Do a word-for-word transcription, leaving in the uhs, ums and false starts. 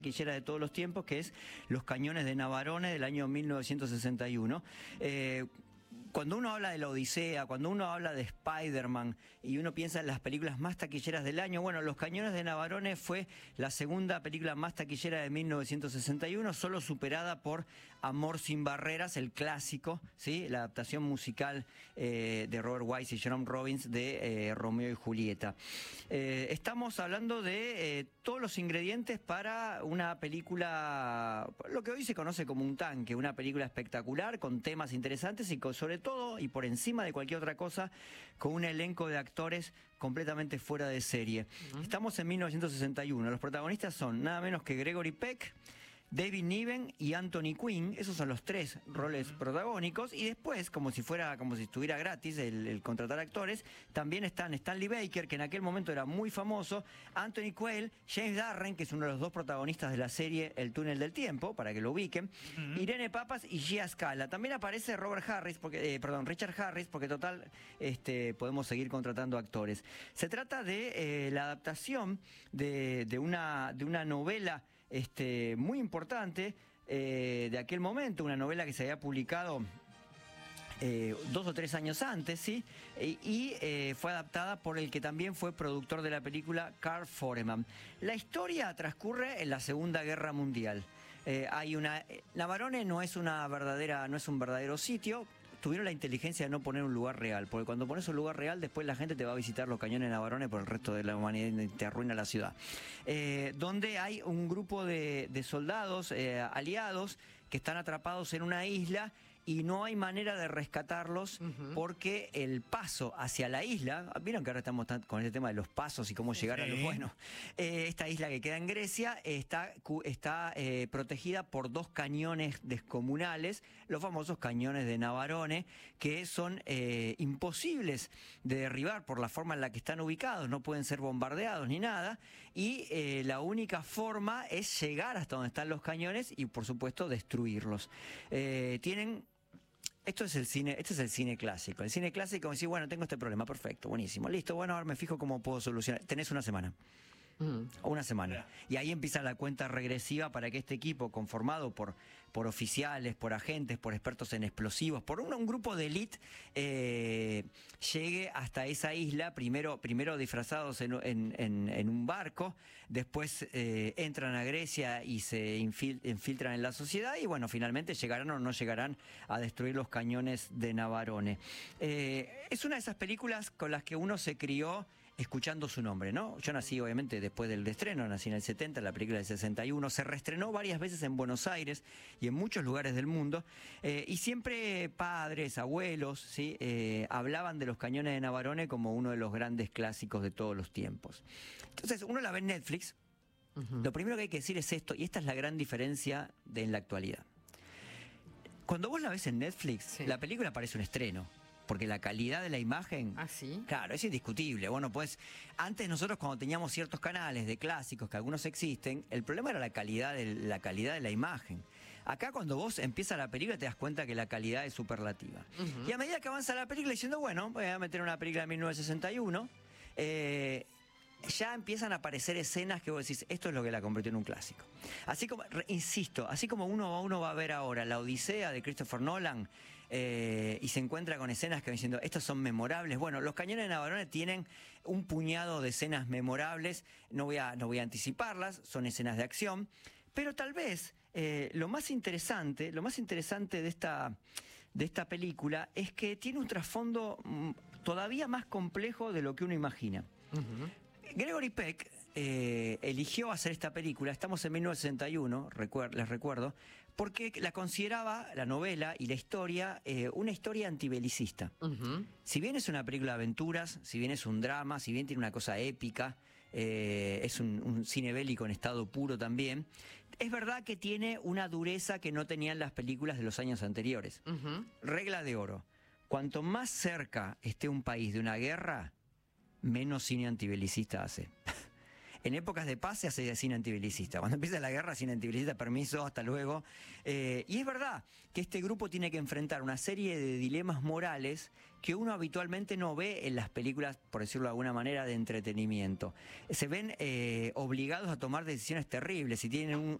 taquillera de todos los tiempos, que es Los Cañones de Navarone del año mil novecientos sesenta y uno. Eh, Cuando uno habla de la Odisea, cuando uno habla de Spider-Man y uno piensa en las películas más taquilleras del año, bueno, Los Cañones de Navarone fue la segunda película más taquillera de mil novecientos sesenta y uno, solo superada por Amor sin barreras, el clásico, ¿sí? La adaptación musical eh, de Robert Wise y Jerome Robbins de eh, Romeo y Julieta. Eh, estamos hablando de eh, todos los ingredientes para una película, lo que hoy se conoce como un tanque, una película espectacular con temas interesantes y con, sobre todo y por encima de cualquier otra cosa, con un elenco de actores completamente fuera de serie. Uh-huh. Estamos en mil novecientos sesenta y uno. Los protagonistas son nada menos que Gregory Peck, David Niven y Anthony Quinn. Esos son los tres roles protagónicos. Y después, como si fuera, como si estuviera gratis el, el contratar actores, también están Stanley Baker, que en aquel momento era muy famoso, Anthony Quayle, James Darren, que es uno de los dos protagonistas de la serie El túnel del tiempo, para que lo ubiquen, uh-huh. Irene Papas y Gia Scala. También aparece Robert Harris, porque, eh, perdón, Richard Harris, porque total, este, podemos seguir contratando actores. Se trata de eh, la adaptación de, de, una, de una novela Este, muy importante eh, de aquel momento, una novela que se había publicado eh, dos o tres años antes, ¿sí? Y, y eh, fue adaptada por el que también fue productor de la película, Carl Foreman. La historia transcurre en la Segunda Guerra Mundial. Eh, hay una, Navarone no es una verdadera, no es un verdadero sitio. Tuvieron la inteligencia de no poner un lugar real, porque cuando pones un lugar real, después la gente te va a visitar los cañones de Navarone por el resto de la humanidad y te arruina la ciudad. Eh, donde hay un grupo de, de soldados eh, aliados que están atrapados en una isla y no hay manera de rescatarlos, uh-huh. porque el paso hacia la isla, vieron que ahora estamos con este tema de los pasos y cómo llegar sí. a los buenos, eh, esta isla que queda en Grecia está, está eh, protegida por dos cañones descomunales, los famosos cañones de Navarone, que son eh, imposibles de derribar por la forma en la que están ubicados, no pueden ser bombardeados ni nada, y eh, la única forma es llegar hasta donde están los cañones y por supuesto destruirlos. Eh, tienen Esto es el cine, este es el cine clásico. El cine clásico, decir, bueno, tengo este problema, perfecto, buenísimo, listo, bueno, ahora me fijo cómo puedo solucionar. Tenés una semana. Mm. Una semana. Y ahí empieza la cuenta regresiva para que este equipo, conformado por, por oficiales, por agentes, por expertos en explosivos, por un, un grupo de élite, eh, llegue hasta esa isla, primero, primero disfrazados en, en, en, en un barco, después eh, entran a Grecia y se infil, infiltran en la sociedad y bueno, finalmente llegarán o no llegarán a destruir los cañones de Navarone. Eh, es una de esas películas con las que uno se crió escuchando su nombre, ¿no? Yo nací obviamente después del estreno, nací en el setenta, la película del sesenta y uno, se reestrenó varias veces en Buenos Aires y en muchos lugares del mundo, eh, y siempre padres, abuelos, ¿sí? eh, hablaban de Los Cañones de Navarone como uno de los grandes clásicos de todos los tiempos. Entonces, uno la ve en Netflix, uh-huh. Lo primero que hay que decir es esto, y esta es la gran diferencia de en la actualidad. Cuando vos la ves en Netflix, sí. La película parece un estreno. Porque la calidad de la imagen, ¿Ah, sí? Claro, es indiscutible. Bueno, pues antes nosotros cuando teníamos ciertos canales de clásicos, que algunos existen, el problema era la calidad de la, calidad de la imagen. Acá cuando vos empiezas la película te das cuenta que la calidad es superlativa. Uh-huh. Y a medida que avanza la película diciendo, bueno, voy a meter una película de mil novecientos sesenta y uno, eh, ya empiezan a aparecer escenas que vos decís, esto es lo que la convirtió en un clásico. Así como, insisto, así como uno, uno va a ver ahora la Odisea de Christopher Nolan, eh, y se encuentra con escenas que van diciendo, estas son memorables. Bueno, Los Cañones de Navarone tienen un puñado de escenas memorables, no voy a, no voy a anticiparlas, son escenas de acción, pero tal vez eh, lo más interesante, lo más interesante de esta, de esta película es que tiene un trasfondo mm, todavía más complejo de lo que uno imagina. Uh-huh. Gregory Peck eh, eligió hacer esta película, estamos en mil novecientos sesenta y uno, recuer les recuerdo, porque la consideraba, la novela y la historia, eh, una historia antibelicista. Uh-huh. Si bien es una película de aventuras, si bien es un drama, si bien tiene una cosa épica, eh, es un, un cine bélico en estado puro también, es verdad que tiene una dureza que no tenían las películas de los años anteriores. Uh-huh. Regla de oro, cuanto más cerca esté un país de una guerra, menos cine antibelicista hace. En épocas de paz se hace cine antibelicista. Cuando empieza la guerra, cine antibelicista, permiso, hasta luego. Eh, y es verdad que este grupo tiene que enfrentar una serie de dilemas morales que uno habitualmente no ve en las películas, por decirlo de alguna manera, de entretenimiento. Se ven eh, obligados a tomar decisiones terribles y tienen un,